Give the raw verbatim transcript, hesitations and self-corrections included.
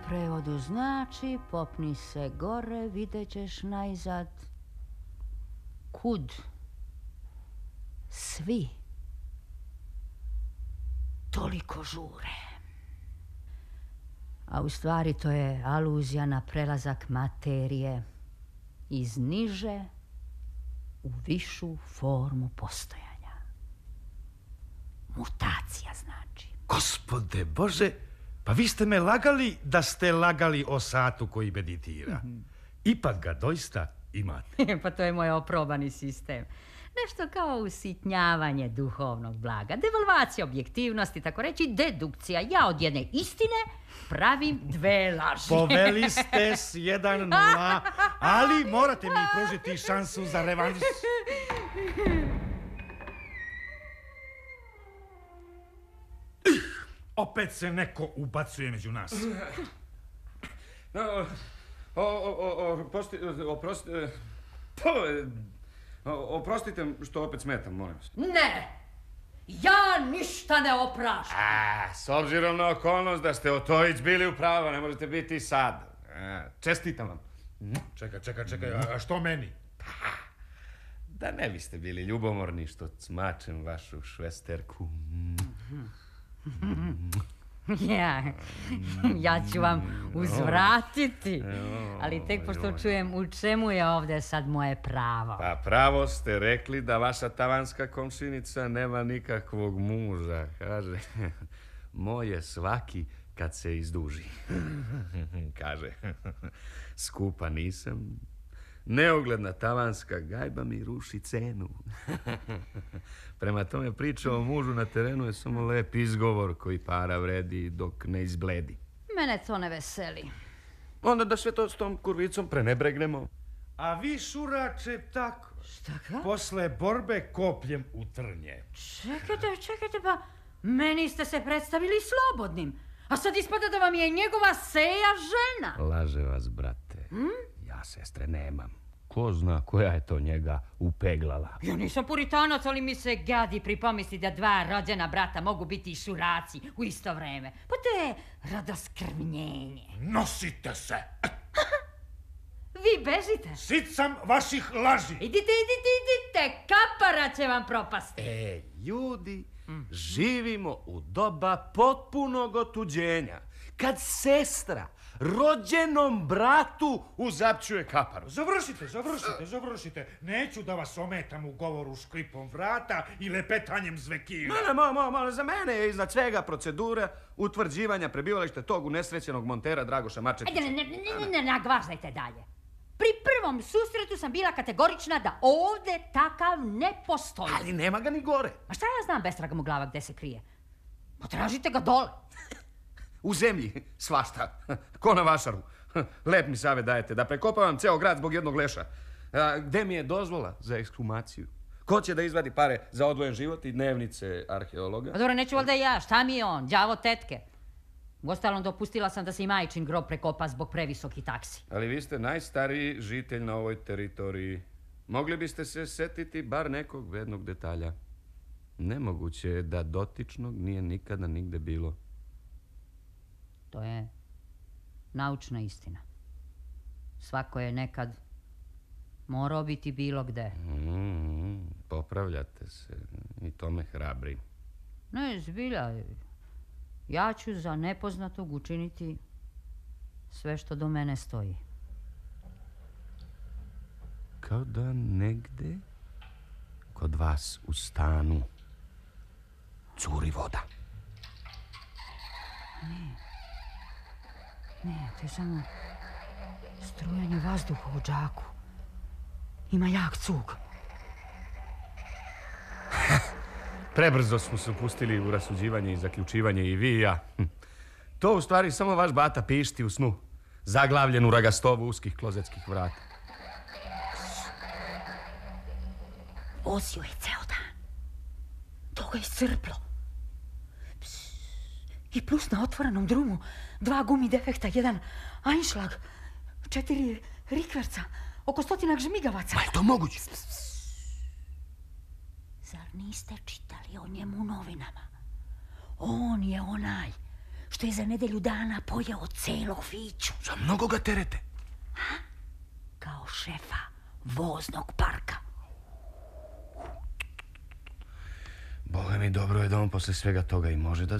prevodu znači popni se gore, vidjet ćeš najzad. Kud svi toliko žure? A u stvari to je aluzija na prelazak materije iz niže u višu formu postojanja. Mutacija znači. Gospode Bože, pa vi ste me lagali da ste lagali o satu koji meditira. Mm-hmm. Ipak ga doista imate. Pa to je moj oprobani sistem. Nešto kao usitnjavanje duhovnog blaga, devalvacija objektivnosti, tako reći dedukcija. Ja od jedne istine pravim dve laži. Poveli ste s jedan nula, ali morate mi pružiti šansu za revanš. Opet se neko ubacuje među nas. No, o, o, o, oprosti, oprosti, oprostite što opet smetam, molim vas. Ne! Ja ništa ne opraštam. A, s obzirom na okolnost da ste Otojić bili u pravu, ne možete biti i sad. A, čestitam vam. Čekaj, čekaj, čekaj, a što meni? Pa, da ne biste bili ljubomorni što cmačem vašu švesterku. Ja, ja ću vam uzvratiti, ali tek pošto čujem u čemu je ovdje sad moje pravo. Pa pravo ste rekli da vaša tavanska komšinica nema nikakvog muža, kaže. Moje svaki kad se izduži. Kaže, skupa nisam, neogledna tavanska gajba mi ruši cenu. Prema tome priča o mužu na terenu je samo lep izgovor koji para vredi dok ne izbledi. Mene to ne veseli. Onda da sve to s tom kurvicom prenebregnemo. A vi, šurače, tako. Šta ka? Posle borbe kopljem u trnje. Čekajte, čekajte, pa meni ste se predstavili slobodnim. A sad ispada da vam je njegova seja žena. Laže vas, brate. Hm? Ja sestre nemam. Ko zna koja je to njega upeglala. Ja nisam puritanac, ali mi se gadi pri pomisli da dva rođena brata mogu biti šuraci u isto vreme. Pa to je radoskrvnjenje. Nosite se! Vi bežite? Sit sam vaših laži. Idite, idite, idite, kapara će vam propasti. E, ljudi, mm. živimo u doba potpunog otuđenja. Kad sestra rođenom bratu uzapćuje kaparu. Završite, završite, završite. Neću da vas ometam u govoru škripom vrata i lepetanjem zvekira. Ne, ne, mo, mo, mo, za mene je iznad svega procedura utvrđivanja prebivališta tog unesrećenog montera Dragoša Mačetića. Ajde, ne, ne, ne, ne, ne, nagvaždajte dalje. Pri prvom susretu sam bila kategorična da ovdje takav ne postoji. Ali nema ga ni gore. A šta ja znam bestraga mu glava gde se krije? Potražite ga dole. U zemlji, svašta, ko na vašaru. Lep mi savjet dajete, da prekopavam ceo grad zbog jednog leša. A, gde mi je dozvola za ekshumaciju? Ko će da izvadi pare za odvojen život i dnevnice arheologa? A dobro, neću valjda ja, šta mi je on, đavo tetke. Uostalom, dopustila sam da se i majčin grob prekopa zbog previsokih taksi. Ali vi ste najstariji žitelj na ovoj teritoriji. Mogli biste se setiti bar nekog vrednog detalja. Nemoguće je da dotičnog nije nikada nigde bilo. To je naučna istina. Svako je nekad morao biti bilo gde. Mm, popravljate se i to me hrabri. Ne, zbilja. Ja ću za nepoznatog učiniti sve što do mene stoji. Kao da negde kod vas u stanu curi voda. Ne. Ne, to je samo strujanje vazduha u džaku. Ima jak cug. Prebrzo smo se upustili u rasuđivanje i zaključivanje i vi i ja. To u stvari samo vaš bata pišti u snu, zaglavljen u ragastovu uskih klozetskih vrata. Vozio je ceo dan. To ga je iscrplo. I plus na otvorenom drumu dva gumi defekta, jedan Einschlag, četiri rikverca, oko stotinak žmigavaca. Ma je to moguće? Zar niste čitali o njemu u novinama? On je onaj što je za nedelju dana pojeo celo fiću. Za mnogo ga terete. Kao šefa voznog parka. Boga mi, dobro je da on posle svega toga i može da